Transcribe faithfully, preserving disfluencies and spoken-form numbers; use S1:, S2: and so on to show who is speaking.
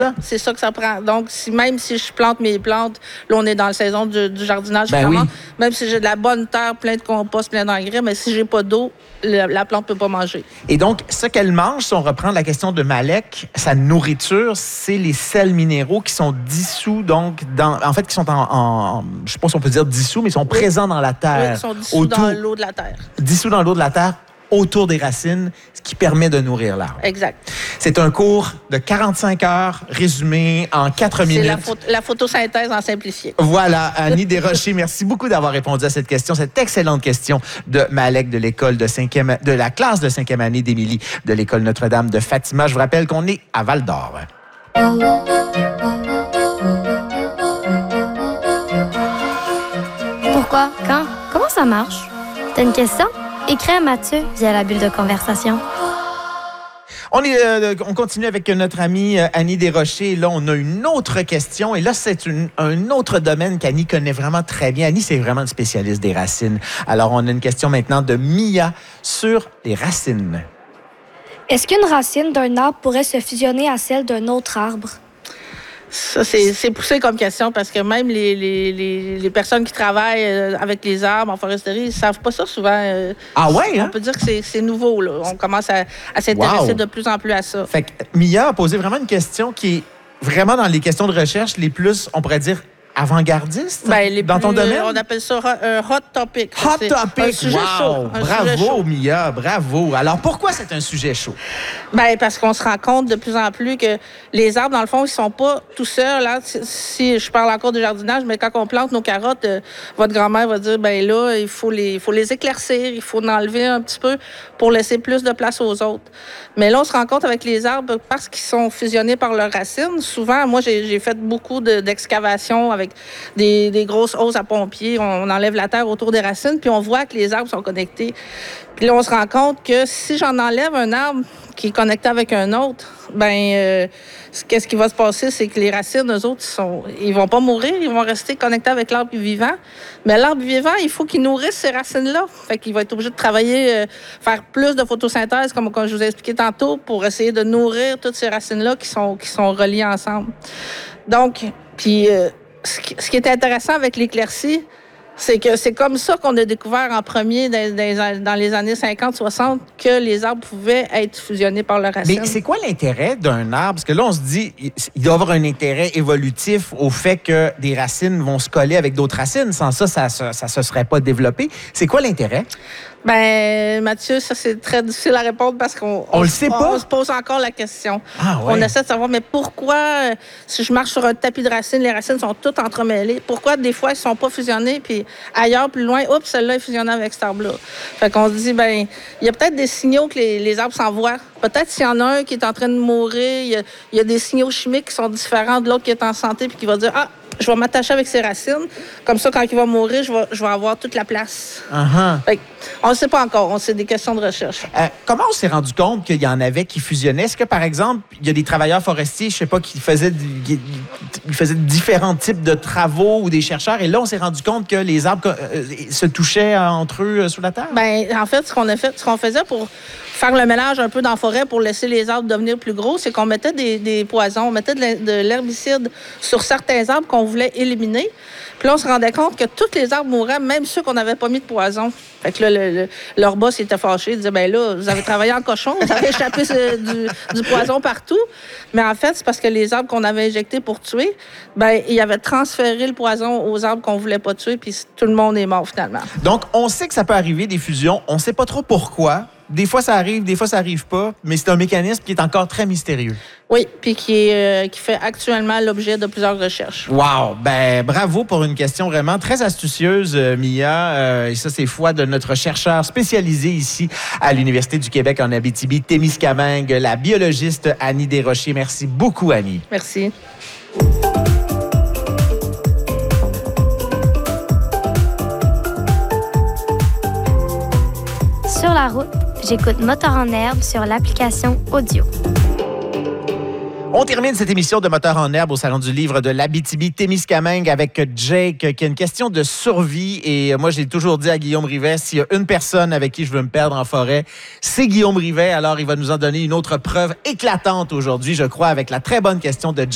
S1: C'est ça que ça prend. Donc, si, même si je plante mes plantes, là, on est dans la saison du, du jardinage,
S2: ben
S1: vraiment,
S2: oui.
S1: même si j'ai de la bonne terre, plein de compost, plein d'engrais, mais si j'ai pas d'eau, la, la plante peut pas manger.
S2: Et donc, ce qu'elle mange, si on reprend la question de Malek, sa nourriture, c'est les sels minéraux qui sont dissous, donc, dans, en fait, qui sont en, en je sais pas si on peut dire dissous, mais ils sont oui. présents dans la terre.
S1: Oui, ils sont dissous
S2: autour,
S1: dans l'eau de la terre.
S2: Dissous dans l'eau de la terre, autour des racines, ce qui permet de nourrir l'arbre.
S1: Exact.
S2: C'est un cours de quarante-cinq heures résumé en quatre minutes.
S1: C'est la, photo, la photosynthèse en simplifié.
S2: Voilà, Annie Desrochers, merci beaucoup d'avoir répondu à cette question, cette excellente question de Malek de l'école de cinquième, de la classe de cinquième année d'Émilie de l'école Notre-Dame de Fatima. Je vous rappelle qu'on est à Val-d'Or.
S3: Pourquoi? Quand? Comment ça marche? T'as une question? Écris à Mathieu via la bulle de conversation.
S2: On, est, euh, on continue avec notre amie euh, Annie Desrochers. Là, on a une autre question. Et là, c'est une, un autre domaine qu'Annie connaît vraiment très bien. Annie, c'est vraiment une spécialiste des racines. Alors, on a une question maintenant de Mia sur les racines.
S4: Est-ce qu'une racine d'un arbre pourrait se fusionner à celle d'un autre arbre?
S1: Ça, c'est, c'est poussé comme question parce que même les, les, les, les personnes qui travaillent avec les arbres en foresterie, ils ne savent pas ça souvent.
S2: Ah ouais? Hein?
S1: On peut dire que c'est, c'est nouveau. Là. On commence à, à s'intéresser wow. de plus en plus à ça.
S2: Fait que Mia a posé vraiment une question qui est vraiment dans les questions de recherche les plus, on pourrait dire, avant-gardiste
S1: ben, les
S2: dans
S1: plus,
S2: ton domaine?
S1: On appelle ça un hot topic.
S2: Hot
S1: c'est
S2: topic,
S1: un sujet
S2: wow!
S1: chaud. Un
S2: bravo,
S1: sujet chaud.
S2: Mia, bravo. Alors, pourquoi c'est un sujet chaud?
S1: Ben parce qu'on se rend compte de plus en plus que les arbres, dans le fond, ils sont pas tout seuls. Hein. Si je parle encore du jardinage, mais quand on plante nos carottes, euh, votre grand-mère va dire, ben là, il faut les, il faut les éclaircir, il faut en enlever un petit peu pour laisser plus de place aux autres. Mais là, on se rend compte avec les arbres, parce qu'ils sont fusionnés par leurs racines, souvent, moi, j'ai, j'ai fait beaucoup de, d'excavations avec des Des, des grosses hausses à pompiers, on, on enlève la terre autour des racines, puis on voit que les arbres sont connectés. Puis là, on se rend compte que si j'en enlève un arbre qui est connecté avec un autre, ben euh, qu'est-ce qui va se passer, c'est que les racines, eux autres, ils, sont, ils vont pas mourir, ils vont rester connectés avec l'arbre vivant. Mais l'arbre vivant, il faut qu'il nourrisse ces racines-là. Fait qu'il va être obligé de travailler, euh, faire plus de photosynthèse, comme, comme je vous ai expliqué tantôt, pour essayer de nourrir toutes ces racines-là qui sont, qui sont reliées ensemble. Donc, puis... Euh, Ce qui est intéressant avec l'éclaircie, c'est que c'est comme ça qu'on a découvert en premier dans, dans, dans les années cinquante soixante que les arbres pouvaient être fusionnés par leurs racines.
S2: Mais c'est quoi l'intérêt d'un arbre? Parce que là, on se dit, il doit y avoir un intérêt évolutif au fait que des racines vont se coller avec d'autres racines. Sans ça, ça ne se serait pas développé. C'est quoi l'intérêt?
S1: Ben, Mathieu, ça, c'est très difficile à répondre parce qu'on
S2: on
S1: on,
S2: le sait
S1: on,
S2: pas.
S1: on se pose encore la question.
S2: Ah, ouais.
S1: On essaie de savoir, mais pourquoi, si je marche sur un tapis de racines, les racines sont toutes entremêlées? Pourquoi, des fois, elles ne sont pas fusionnées, puis ailleurs, plus loin, oups, celle-là est fusionnée avec cet arbre-là? Fait qu'on se dit, ben, il y a peut-être des signaux que les, les arbres s'envoient. Peut-être s'il y en a un qui est en train de mourir, il y a, il y a des signaux chimiques qui sont différents de l'autre qui est en santé, puis qui va dire, ah, je vais m'attacher avec ses racines. Comme ça, quand il va mourir, je vais, je vais avoir toute la place.
S2: Uh-huh.
S1: Fait on ne sait pas encore. C'est des questions de recherche.
S2: Euh, comment on s'est rendu compte qu'il y en avait qui fusionnaient? Est-ce que, par exemple, il y a des travailleurs forestiers, je ne sais pas, qui faisaient, qui faisaient différents types de travaux ou des chercheurs, et là, on s'est rendu compte que les arbres euh, se touchaient entre eux euh, sous la terre?
S1: Bien, en fait, ce qu'on a fait, ce qu'on faisait pour faire le ménage un peu dans la forêt pour laisser les arbres devenir plus gros, c'est qu'on mettait des, des poisons, on mettait de l'herbicide sur certains arbres qu'on voulait éliminer. Puis là, on se rendait compte que tous les arbres mouraient, même ceux qu'on n'avait pas mis de poison. Fait que là, le, le, leur boss était fâché. Il disait, bien là, vous avez travaillé en cochon, vous avez échappé ce, du, du poison partout. Mais en fait, c'est parce que les arbres qu'on avait injectés pour tuer, bien, ils avaient transféré le poison aux arbres qu'on ne voulait pas tuer, puis tout le monde est mort finalement.
S2: Donc, on sait que ça peut arriver, des fusions. On ne sait pas trop pourquoi. Des fois, ça arrive, des fois, ça arrive pas. Mais c'est un mécanisme qui est encore très mystérieux.
S1: Oui, puis qui, est, euh, qui fait actuellement l'objet de plusieurs recherches.
S2: Wow! Ben bravo pour une question vraiment très astucieuse, euh, Mia. Euh, et ça, c'est foi de notre chercheur spécialisé ici à l'Université du Québec en Abitibi-Témiscamingue, la biologiste Annie Desrochers. Merci beaucoup, Annie.
S1: Merci.
S3: Sur la route, j'écoute Moteur en herbe sur l'application audio.
S2: On termine cette émission de Moteur en herbe au Salon du livre de l'Abitibi-Témiscamingue avec Jake, qui a une question de survie. Et moi, j'ai toujours dit à Guillaume Rivet, s'il y a une personne avec qui je veux me perdre en forêt, c'est Guillaume Rivet. Alors, il va nous en donner une autre preuve éclatante aujourd'hui, je crois, avec la très bonne question de Jake.